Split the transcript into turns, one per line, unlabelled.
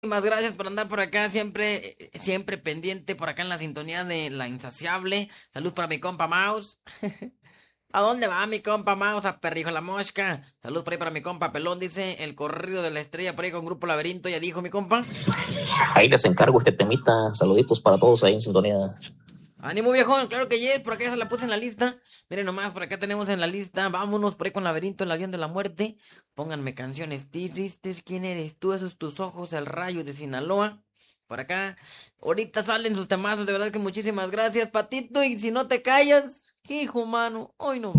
Muchísimas gracias por andar por acá, siempre pendiente por acá en la sintonía de La Insaciable. Salud para mi compa Mouse. ¿A dónde va mi compa Mouse? A Perrijo la Mosca. Salud por ahí para mi compa Pelón, dice el corrido de la estrella por ahí con Grupo Laberinto, ya dijo mi compa.
Ahí les encargo este temita. Saluditos para todos ahí en sintonía.
Ánimo viejón, claro que yes, por acá ya se la puse en la lista. Miren nomás, por acá tenemos en la lista. Vámonos por ahí con Laberinto, el avión de la muerte. Pónganme canciones tristes. ¿Quién eres tú? Esos tus ojos, el rayo de Sinaloa. Por acá. Ahorita salen sus temazos, de verdad que muchísimas gracias, Patito. Y si no te callas, hijo mano, hoy no.